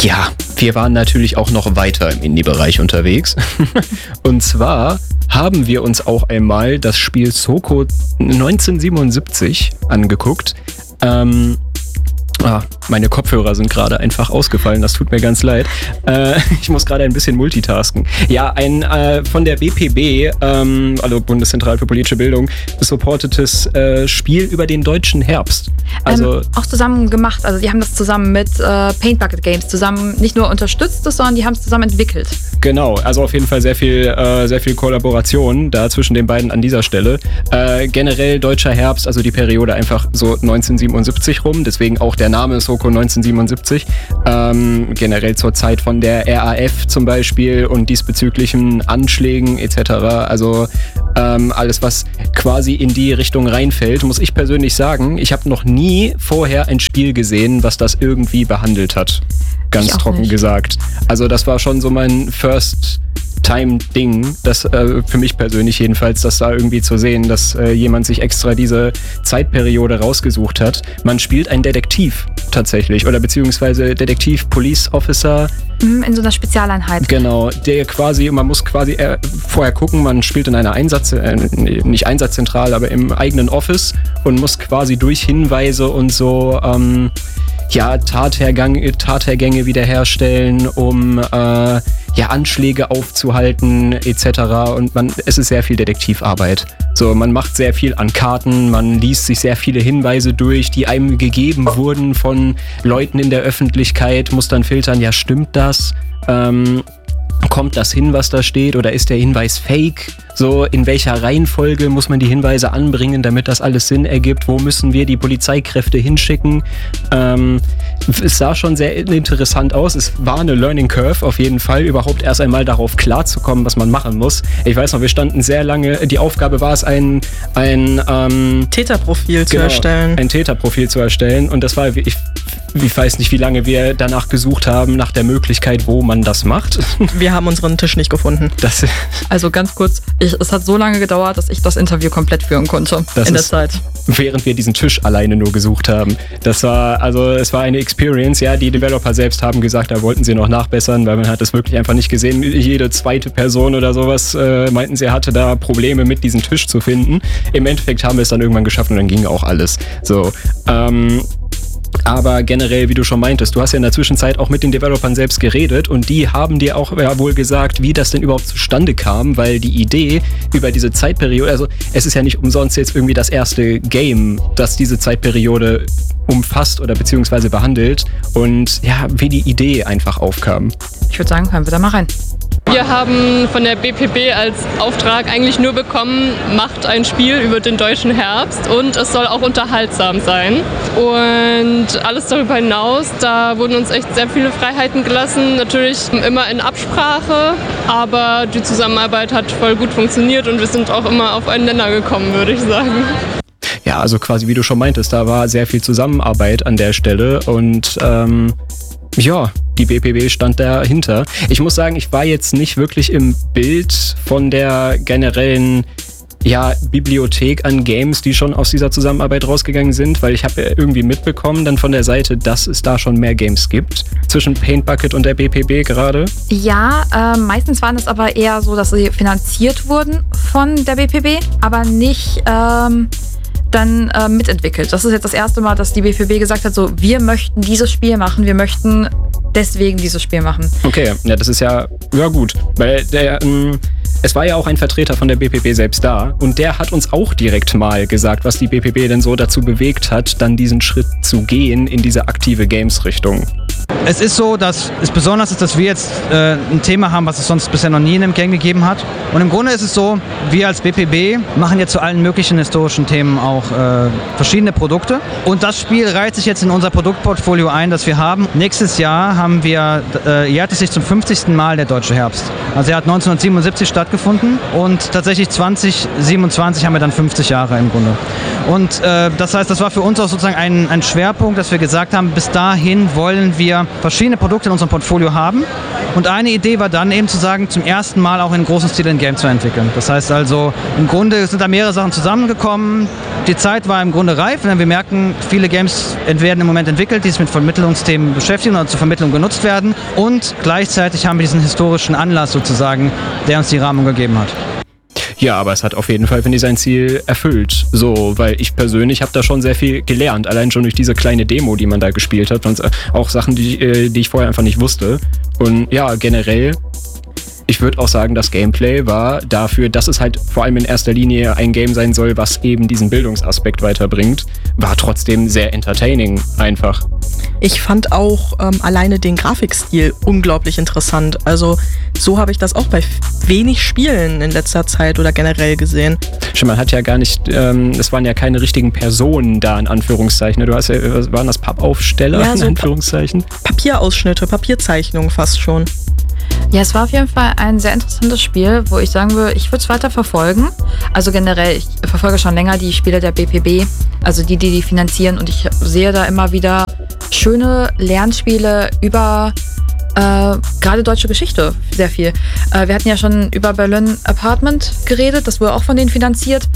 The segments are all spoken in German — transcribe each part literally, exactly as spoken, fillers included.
Ja, wir waren natürlich auch noch weiter im Indie-Bereich unterwegs. Und zwar haben wir uns auch einmal das Spiel Soko neunzehnhundertsiebenundsiebzig angeguckt. Ähm, ah, meine Kopfhörer sind gerade einfach ausgefallen, das tut mir ganz leid. Äh, ich muss gerade ein bisschen multitasken. Ja, ein äh, von der B P B, ähm, also Bundeszentrale für politische Bildung, supportetes äh, Spiel über den deutschen Herbst. Also ähm, auch zusammen gemacht, also die haben das zusammen mit äh, Paint Bucket Games zusammen nicht nur unterstützt, sondern die haben es zusammen entwickelt. Genau, also auf jeden Fall sehr viel, äh, sehr viel Kollaboration da zwischen den beiden an dieser Stelle. Äh, generell deutscher Herbst, also die Periode einfach so neunzehnhundertsiebenundsiebzig rum, deswegen auch der Name Soko neunzehnhundertsiebenundsiebzig. Ähm, generell zur Zeit von der R A F zum Beispiel und diesbezüglichen Anschlägen et cetera. Also ähm, alles, was quasi in die Richtung reinfällt, muss ich persönlich sagen, ich habe noch nie vorher ein Spiel gesehen, was das irgendwie behandelt hat. Ganz trocken nicht. gesagt. Also das war schon so mein First-Time-Ding, das äh, für mich persönlich jedenfalls, das da irgendwie zu sehen, dass äh, jemand sich extra diese Zeitperiode rausgesucht hat. Man spielt einen Detektiv tatsächlich oder beziehungsweise Detektiv, Police Officer. In so einer Spezialeinheit. Genau, der quasi, man muss quasi äh, vorher gucken, man spielt in einer Einsatz, äh, nicht Einsatzzentrale, aber im eigenen Office und muss quasi durch Hinweise und so ähm, ja, Tathergang, Tathergänge wiederherstellen, um äh, ja, Anschläge aufzuhalten et cetera. Und man, es ist sehr viel Detektivarbeit. So, man macht sehr viel an Karten, man liest sich sehr viele Hinweise durch, die einem gegeben wurden von Leuten in der Öffentlichkeit, muss dann filtern, ja, stimmt das? Ähm, kommt das hin, was da steht, oder ist der Hinweis fake? So, in welcher Reihenfolge muss man die Hinweise anbringen, damit das alles Sinn ergibt? Wo müssen wir die Polizeikräfte hinschicken? Ähm, es sah schon sehr interessant aus. Es war eine Learning Curve auf jeden Fall, überhaupt erst einmal darauf klarzukommen, was man machen muss. Ich weiß noch, wir standen sehr lange, die Aufgabe war es, ein, ein ähm, Täterprofil genau, zu erstellen. Ein Täterprofil zu erstellen. Und das war, ich, ich weiß nicht, wie lange wir danach gesucht haben, nach der Möglichkeit, wo man das macht. Wir haben unseren Tisch nicht gefunden. Das, also ganz kurz, ich, es hat so lange gedauert, dass ich das Interview komplett führen konnte das in der ist, Zeit. Während wir diesen Tisch alleine nur gesucht haben. Das war, also es war eine Experience, ja, die Developer selbst haben gesagt, da wollten sie noch nachbessern, weil man hat es wirklich einfach nicht gesehen. Jede zweite Person oder sowas äh, meinten, sie hatte da Probleme mit diesem Tisch zu finden. Im Endeffekt haben wir es dann irgendwann geschafft und dann ging auch alles. So, ähm... Aber generell, wie du schon meintest, du hast ja in der Zwischenzeit auch mit den Developern selbst geredet und die haben dir auch ja, wohl gesagt, wie das denn überhaupt zustande kam, weil die Idee über diese Zeitperiode, also es ist ja nicht umsonst jetzt irgendwie das erste Game, das diese Zeitperiode umfasst oder beziehungsweise behandelt und ja, wie die Idee einfach aufkam. Ich würde sagen, hören wir da mal rein. Wir haben von der B P B als Auftrag eigentlich nur bekommen, macht ein Spiel über den deutschen Herbst und es soll auch unterhaltsam sein. Und alles darüber hinaus, da wurden uns echt sehr viele Freiheiten gelassen, natürlich immer in Absprache, aber die Zusammenarbeit hat voll gut funktioniert und wir sind auch immer auf einen Nenner gekommen, würde ich sagen. Ja, also quasi wie du schon meintest, da war sehr viel Zusammenarbeit an der Stelle und ähm, ja, die B P B stand dahinter. Ich muss sagen, ich war jetzt nicht wirklich im Bild von der generellen ja, Bibliothek an Games, die schon aus dieser Zusammenarbeit rausgegangen sind, weil ich habe irgendwie mitbekommen dann von der Seite, dass es da schon mehr Games gibt, zwischen Paint Bucket und der B P B gerade. Ja, äh, meistens waren es aber eher so, dass sie finanziert wurden von der B P B, aber nicht ähm, dann äh, mitentwickelt. Das ist jetzt das erste Mal, dass die B P B gesagt hat, so, wir möchten dieses Spiel machen, wir möchten deswegen dieses Spiel machen. Okay, ja, das ist ja, ja gut, weil der, ähm, es war ja auch ein Vertreter von der B P B selbst da und der hat uns auch direkt mal gesagt, was die B P B denn so dazu bewegt hat, dann diesen Schritt zu gehen in diese aktive Games-Richtung. Es ist so, dass es besonders ist, dass wir jetzt äh, ein Thema haben, was es sonst bisher noch nie in einem Game gegeben hat. Und im Grunde ist es so, wir als B P B machen jetzt zu allen möglichen historischen Themen auch äh, verschiedene Produkte. Und das Spiel reiht sich jetzt in unser Produktportfolio ein, das wir haben. Nächstes Jahr haben wir, äh, jährt es sich zum fünfzigsten Mal der Deutsche Herbst. Also er hat neunzehnhundertsiebenundsiebzig stattgefunden und tatsächlich zwanzig siebenundzwanzig haben wir dann fünfzig Jahre im Grunde. Und äh, das heißt, das war für uns auch sozusagen ein, ein Schwerpunkt, dass wir gesagt haben, bis dahin wollen wir wir verschiedene Produkte in unserem Portfolio haben. Und eine Idee war dann eben zu sagen, zum ersten Mal auch in großem Stil ein Game zu entwickeln. Das heißt also, im Grunde sind da mehrere Sachen zusammengekommen. Die Zeit war im Grunde reif, denn wir merken, viele Games werden im Moment entwickelt, die sich mit Vermittlungsthemen beschäftigen oder zur Vermittlung genutzt werden. Und gleichzeitig haben wir diesen historischen Anlass sozusagen, der uns die Rahmung gegeben hat. Ja, aber es hat auf jeden Fall, finde ich, sein Ziel erfüllt. So, weil ich persönlich habe da schon sehr viel gelernt. Allein schon durch diese kleine Demo, die man da gespielt hat. Und auch Sachen, die, die ich vorher einfach nicht wusste. Und ja, generell, ich würde auch sagen, das Gameplay war dafür, dass es halt vor allem in erster Linie ein Game sein soll, was eben diesen Bildungsaspekt weiterbringt, war trotzdem sehr entertaining einfach. Ich fand auch ähm, alleine den Grafikstil unglaublich interessant. Also so habe ich das auch bei wenig Spielen in letzter Zeit oder generell gesehen. Schon, man hat ja gar nicht, ähm, es waren ja keine richtigen Personen da, in Anführungszeichen. Du hast ja, was waren das, Pappaufsteller, ja, so in Anführungszeichen? Pa- Papieraussschnitte, Papierzeichnungen fast schon. Ja, es war auf jeden Fall ein sehr interessantes Spiel, wo ich sagen würde, ich würde es weiter verfolgen. Also generell, ich verfolge schon länger die Spiele der B P B, also die, die die finanzieren. Und ich sehe da immer wieder schöne Lernspiele über äh, gerade deutsche Geschichte sehr viel. Äh, wir hatten ja schon über Berlin Apartment geredet, das wurde auch von denen finanziert.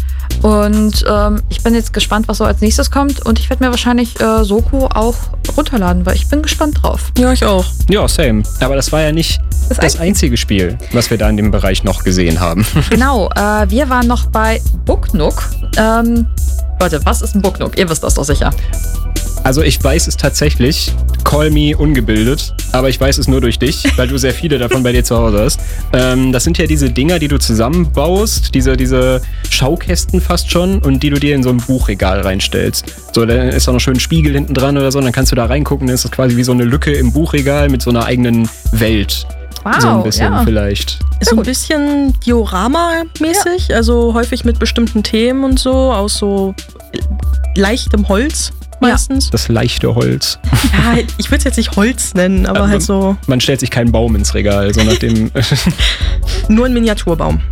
Und ähm, ich bin jetzt gespannt, was so als nächstes kommt. Und ich werde mir wahrscheinlich äh, Soko auch runterladen, weil ich bin gespannt drauf. Ja, ich auch. Ja, same. Aber das war ja nicht das, das einzige Spiel, was wir da in dem Bereich noch gesehen haben. Genau, äh, wir waren noch bei Book Nook. Ähm, Leute, was ist ein Book Nook? Ihr wisst das doch sicher. Also ich weiß es tatsächlich, call me ungebildet, aber ich weiß es nur durch dich, weil du sehr viele davon bei dir zu Hause hast. Ähm, das sind ja diese Dinger, die du zusammenbaust, diese, diese Schaukästen fast schon und die du dir in so ein Buchregal reinstellst. So, da ist auch noch schön ein Spiegel hinten dran oder so und dann kannst du da reingucken, dann ist das quasi wie so eine Lücke im Buchregal mit so einer eigenen Welt. Wow, so ein bisschen ja. vielleicht. So ein bisschen Diorama-mäßig, ja. Also häufig mit bestimmten Themen und so, aus so leichtem Holz. Meistens. Das leichte Holz. Ja, ich würde es jetzt nicht Holz nennen, aber ähm, halt so. Man stellt sich keinen Baum ins Regal, so nach dem. Nur ein Miniaturbaum.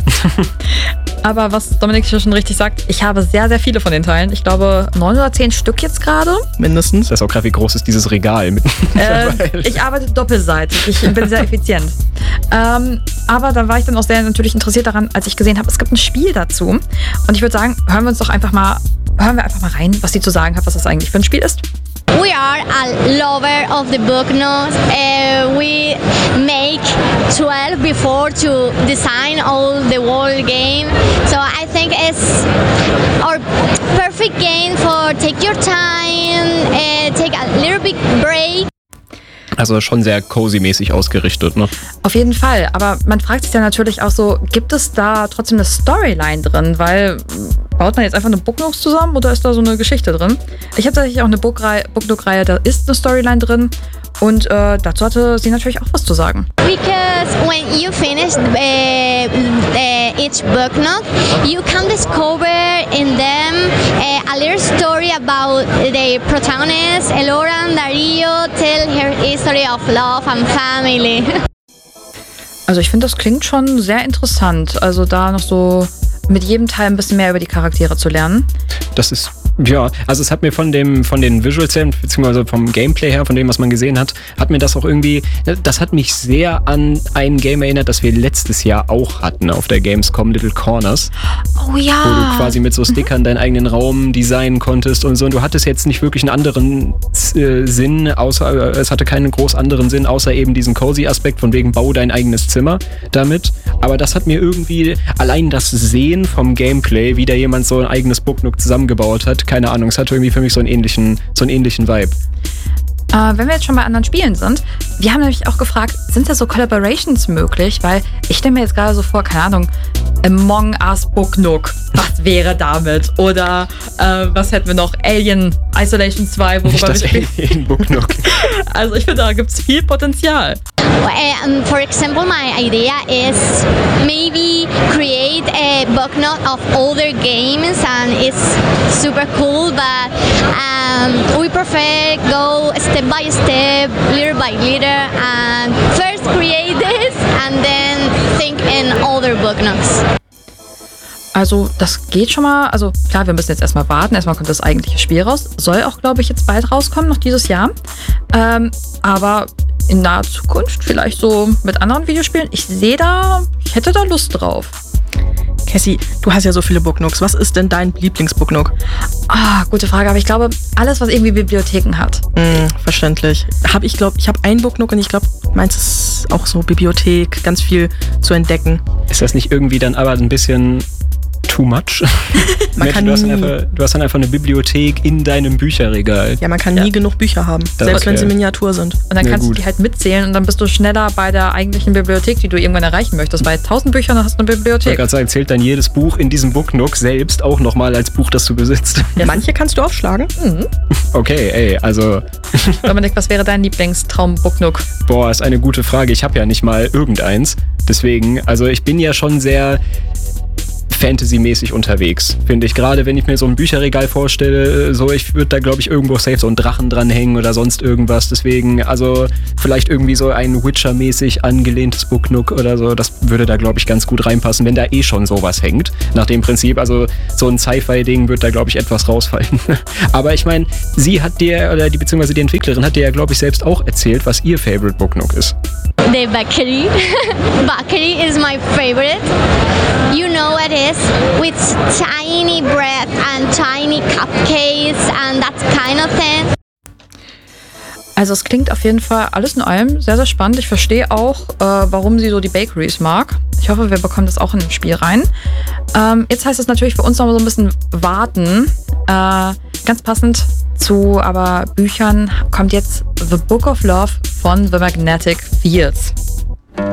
Aber was Dominik schon richtig sagt, ich habe sehr, sehr viele von den Teilen. Ich glaube neun oder zehn Stück jetzt gerade. Mindestens. Das ist auch gerade, wie groß ist dieses Regal mit äh, Ich arbeite doppelseitig. Ich bin sehr effizient. ähm, aber da war ich dann auch sehr natürlich interessiert daran, als ich gesehen habe, es gibt ein Spiel dazu. Und ich würde sagen, hören wir uns doch einfach mal, hören wir einfach mal rein, was sie zu sagen hat, was das eigentlich für ein Spiel ist. We are a lover of the book notes. Uh, we make twelve before to design all the whole game. So I think it's our perfect game for take your time, uh, take a little bit break. Also schon sehr cozy-mäßig ausgerichtet, ne? Auf jeden Fall, aber man fragt sich dann natürlich auch so, gibt es da trotzdem eine Storyline drin? Weil baut man jetzt einfach eine Book Nook zusammen oder ist da so eine Geschichte drin? Ich habe tatsächlich auch eine Book Nook-Reihe, da ist eine Storyline drin und äh, dazu hatte sie natürlich auch was zu sagen. Because when you finish uh, uh, each book nook, you can discover in them uh, a little story about the protagonist, Elora and Dario, tell her history of love and family. Also ich finde, das klingt schon sehr interessant. Also da noch so mit jedem Teil ein bisschen mehr über die Charaktere zu lernen. Das ist, ja, also es hat mir von dem, von den Visuals her, beziehungsweise vom Gameplay her, von dem, was man gesehen hat, hat mir das auch irgendwie, das hat mich sehr an ein Game erinnert, das wir letztes Jahr auch hatten auf der Gamescom, Little Corners. Oh ja. Wo du quasi mit so Stickern deinen eigenen Raum designen konntest und so. Und du hattest jetzt nicht wirklich einen anderen äh, Sinn, außer, äh, es hatte keinen groß anderen Sinn, außer eben diesen Cozy-Aspekt, von wegen bau dein eigenes Zimmer damit. Aber das hat mir irgendwie, allein das Sehen vom Gameplay, wie da jemand so ein eigenes Book Nook zusammengebaut hat, keine Ahnung, es hatte irgendwie für mich so einen ähnlichen, so einen ähnlichen Vibe. Äh, wenn wir jetzt schon bei anderen Spielen sind, wir haben nämlich auch gefragt, sind da so Collaborations möglich? Weil ich stelle mir jetzt gerade so vor, keine Ahnung, Among Us Book Nook, was wäre damit? Oder äh, was hätten wir noch? Alien Isolation zwei, worüber Nicht das wir spielen. Alien Book Nook. Also ich finde, da gibt es viel Potenzial. Um, for example, my idea is maybe create a book note of older games, and it's super cool, but um, we prefer go step by step, little by little, and first create this and then think in older book notes. Also das geht schon mal, also klar, wir müssen jetzt erstmal warten, erstmal kommt das eigentliche Spiel raus. Soll auch, glaube ich, jetzt bald rauskommen, noch dieses Jahr. Ähm, aber in naher Zukunft vielleicht so mit anderen Videospielen. Ich sehe da, ich hätte da Lust drauf. Cassie, du hast ja so viele Booknooks. Was ist denn dein Lieblingsbooknook? Ah, gute Frage, aber ich glaube, alles, was irgendwie Bibliotheken hat. Mm, verständlich. Hab ich glaube, ich habe einen Booknook und ich glaube, meins ist auch so Bibliothek, ganz viel zu entdecken. Ist das nicht irgendwie dann aber ein bisschen too much? Man kann du, hast dann nie, einfach, du hast dann einfach eine Bibliothek in deinem Bücherregal. ja, man kann Ja. nie genug Bücher haben, Das selbst wenn okay. sie Miniatur sind. Und dann Ja, kannst gut. du die halt mitzählen und dann bist du schneller bei der eigentlichen Bibliothek, die du irgendwann erreichen möchtest. Bei tausend Büchern hast du eine Ich wollte Bibliothek. gerade sagen, zählt dann jedes Buch in diesem Booknook selbst auch nochmal als Buch, das du besitzt. Manche kannst du aufschlagen. Mhm. Okay, ey, also, Dominik, was wäre dein Lieblingstraum-Booknook? boah, ist eine gute Frage. Ich habe ja nicht mal irgendeins. Deswegen, also ich bin ja schon sehr Fantasy-mäßig unterwegs, finde ich. Gerade wenn ich mir so ein Bücherregal vorstelle, so, ich würde da, glaube ich, irgendwo safe so einen Drachen dranhängen oder sonst irgendwas. Deswegen, also vielleicht irgendwie so ein Witcher-mäßig angelehntes Booknook oder so, das würde da, glaube ich, ganz gut reinpassen, wenn da eh schon sowas hängt. Nach dem Prinzip, also so ein Sci-Fi-Ding wird da, glaube ich, etwas rausfallen. Aber ich meine, sie hat dir, oder die, beziehungsweise die Entwicklerin hat dir ja, glaube ich, selbst auch erzählt, was ihr Favorite Booknook ist. The bakery. Bakery is my favorite. You know what it is? With tiny bread and tiny cupcakes and that kind of thing. Also es klingt auf jeden Fall alles in allem sehr, sehr spannend. Ich verstehe auch, äh, warum sie so die Bakeries mag. Ich hoffe, wir bekommen das auch in das Spiel rein. Ähm, jetzt heißt es natürlich für uns noch mal so ein bisschen warten. Äh, ganz passend zu aber Büchern kommt jetzt The Book of Love von The Magnetic Fields.